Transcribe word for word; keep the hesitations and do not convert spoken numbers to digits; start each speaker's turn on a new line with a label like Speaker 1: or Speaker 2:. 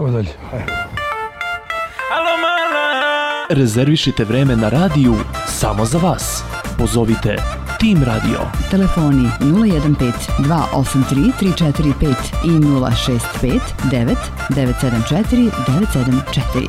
Speaker 1: Ajmo dalje. Ajde.
Speaker 2: Rezervišite vreme na radiju samo za vas. Pozovite Tim Radio.
Speaker 3: Telefoni nula jedan pet dva osam tri tri četiri pet i nula šest pet devet devet sedam četiri devet sedam četiri.